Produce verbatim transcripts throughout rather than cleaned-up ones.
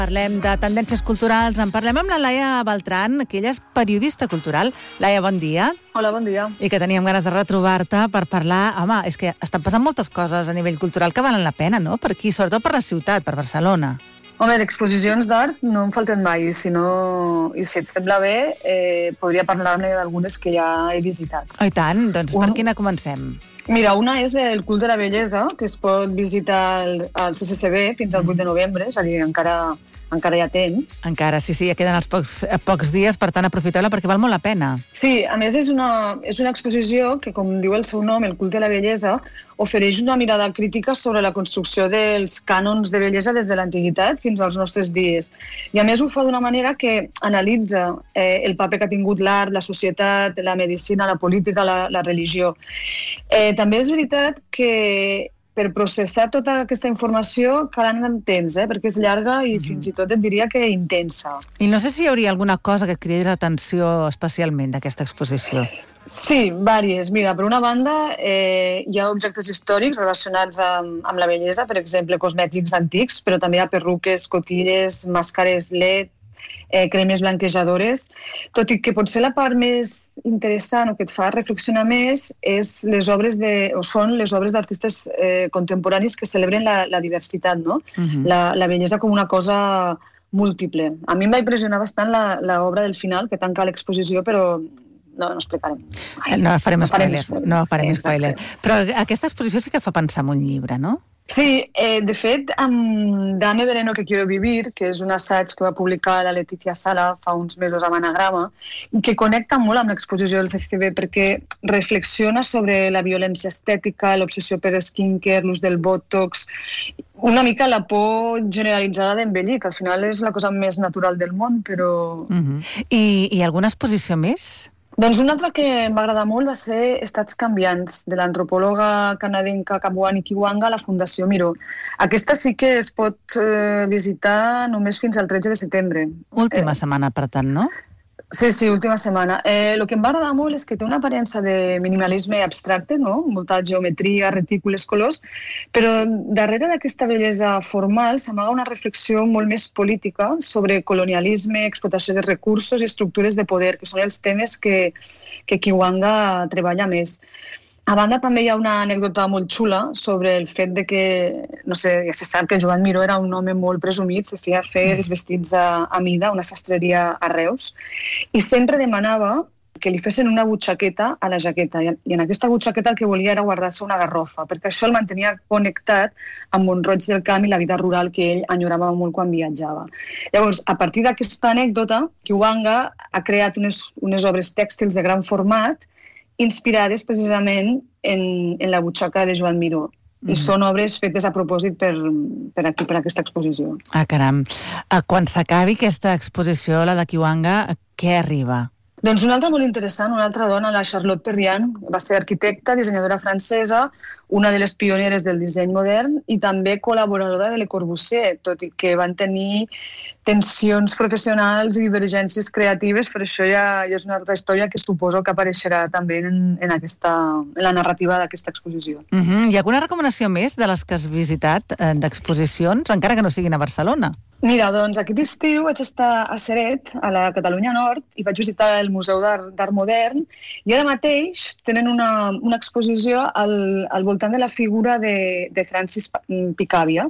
Parlem de tendències culturals, en parlem amb la Laia Beltran, que ella és periodista cultural. Laia, bon dia. Hola, bon dia. I que teníem ganes de retrobar-te per parlar... Home, és que estan passant moltes coses a nivell cultural que valen la pena, no? Per aquí, sobretot per la ciutat, per Barcelona. Home, d'exposicions d'art no em falten mai, si no, i si et sembla bé, eh, podria parlar-ne d'algunes que ja he visitat. Oh, i tant, doncs Un... per quina comencem? Mira, una és el Cult de la Bellesa, que es pot visitar al, al C C C B fins al vuit de novembre, és a dir, encara... encara hi ha temps. Encara, sí, sí, ja queden els pocs, pocs dies, per tant, aprofiteu-la perquè val molt la pena. Sí, a més és una, és una exposició que, com diu el seu nom, el culte de la bellesa, ofereix una mirada crítica sobre la construcció dels cànons de bellesa des de l'antiguitat fins als nostres dies. I a més ho fa d'una manera que analitza eh, el paper que ha tingut l'art, la societat, la medicina, la política, la, la religió. Eh, també és veritat que per processar tota aquesta informació cal anar amb temps, eh? perquè és llarga i mm-hmm. fins i tot et diria que intensa. I no sé si hi hauria alguna cosa que et cridi l'atenció especialment d'aquesta exposició. Sí, vàries. Mira, per una banda, eh, hi ha objectes històrics relacionats amb, amb la bellesa, per exemple, cosmètics antics, però també hi ha perruques, cotilles, màscares L E D, eh, cremes blanquejadores, tot i que potser la part més interessant o que et fa reflexionar més és les obres de, o són les obres d'artistes eh, contemporanis que celebren la, la diversitat, no? Uh-huh. la, la bellesa com una cosa múltiple. A mi em va impressionar bastant l'obra del final, que tanca l'exposició, però no, no explicarem. Ai, no farem no spoiler, farem no farem Exacte. spoiler. Però aquesta exposició sí que fa pensar en un llibre, no? Sí, eh, de fet, amb Dame Veneno que quiero vivir, que és un assaig que va publicar la Leticia Sala fa uns mesos amb Anagrama, i que connecta molt amb l'exposició del C C C B perquè reflexiona sobre la violència estètica, l'obsessió per skincare, l'ús del botox, una mica la por generalitzada d'envellir, que al final és la cosa més natural del món, però... Uh-huh. I, I alguna exposició més? Doncs una altra que em va agradar molt va ser Estats canviants, de l'antropòloga canadenca Kabuani Kiwanga a la Fundació Miró. Aquesta sí que es pot eh, visitar només fins al tretze de setembre. Última eh, setmana, per tant, no? Sí, sí, última setmana. Eh, el que em va agradar molt és que té una aparença de minimalisme abstracte, no? Molta geometria, retícules, colors, però darrere d'aquesta bellesa formal s'amaga una reflexió molt més política sobre colonialisme, explotació de recursos i estructures de poder, que són els temes que, que Kiwanga treballa més. A banda, també hi ha una anècdota molt xula sobre el fet de que, no sé, ja se sap que Joan Miró era un home molt presumit, se feia fer els vestits a, a mida, una sastreria a Reus, i sempre demanava que li fessin una butxaqueta a la jaqueta, i en aquesta butxaqueta el que volia era guardar-se una garrofa, perquè això el mantenia connectat amb Mont-roig del Camp i la vida rural que ell enyorava molt quan viatjava. Llavors, a partir d'aquesta anècdota, Kiwanga ha creat unes, unes obres tèxtils de gran format inspirades precisament en, en la butxaca de Joan Miró. I mm. són obres fetes a propòsit per, per aquí, per aquesta exposició. Ah, caram. Quan s'acabi aquesta exposició, la de Kiwanga, què arriba? Doncs una altra molt interessant, una altra dona, la Charlotte Perriand, va ser arquitecta, dissenyadora francesa, una de les pioneres del disseny modern i també col·laboradora de Le Corbusier, tot i que van tenir tensions professionals i divergències creatives, per això ja, ja és una altra història que suposo que apareixerà també en, en, aquesta, en la narrativa d'aquesta exposició. Uh-huh. Hi ha alguna recomanació més de les que has visitat eh, d'exposicions, encara que no siguin a Barcelona? Mira, doncs aquest estiu vaig estar a Ceret, a la Catalunya Nord, i vaig visitar el Museu d'Art Modern, i ara mateix tenen una, una exposició al, al voltant de la figura de, de Francis Picabia.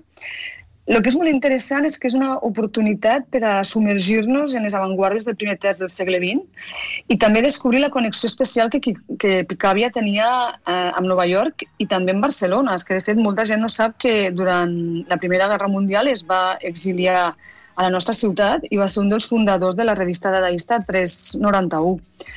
El que és molt interessant és que és una oportunitat per a submergir-nos en les avantguardes del primer terç del segle vint i també descobrir la connexió especial que, que Picabia tenia eh, amb Nova York i també amb Barcelona. És que, de fet, molta gent no sap que durant la Primera Guerra Mundial es va exiliar a la nostra ciutat i va ser un dels fundadors de la revista dadaista tres noranta-u.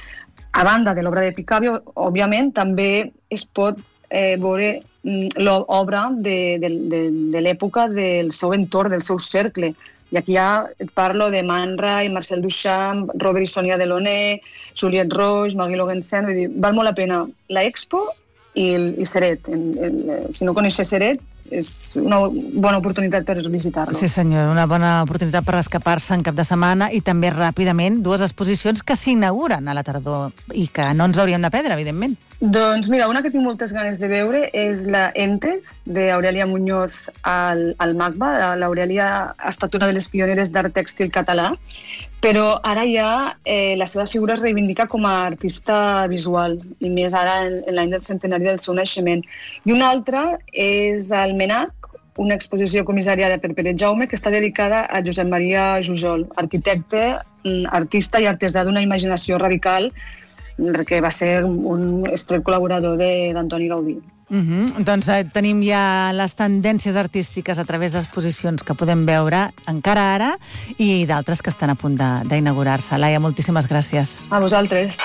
A banda de l'obra de Picabia, òbviament, també es pot eh, veure l'obra de, de, de, de l'època del seu entorn, del seu cercle. I aquí ja et parlo de Man Ray, Marcel Duchamp, Robert i Sonia Delaunay, Juliette Roche, Maggie Logensen, vull dir, val molt la pena la Expo i, i Ceret. En, en, si no coneixes Ceret, és una bona oportunitat per visitar-lo. Sí, senyor, una bona oportunitat per escapar-se en cap de setmana i també ràpidament dues exposicions que s'inauguren a la tardor i que no ens hauríem de perdre, evidentment. Doncs mira, una que tinc moltes ganes de veure és la Entes, d'Aurèlia Muñoz al, al MACBA. L'Aurèlia ha estat una de les pioneres d'art tèxtil català, però ara ja eh, la seva figura es reivindica com a artista visual, i més ara en, en l'any del centenari del seu naixement. I una altra és el MENAC, una exposició comissariada per Pere Jaume que està dedicada a Josep Maria Jujol, arquitecte, artista i artesà d'una imaginació radical, que va ser un estret col·laborador d'Antoni Gaudí. Uh -huh. Doncs eh, tenim ja les tendències artístiques a través d'exposicions que podem veure encara ara i d'altres que estan a punt d'inaugurar-se. Laia, moltíssimes gràcies. A vosaltres.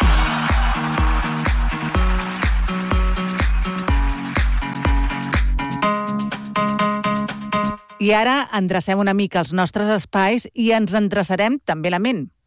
I ara endrecem una mica els nostres espais i ens endreçarem també la ment.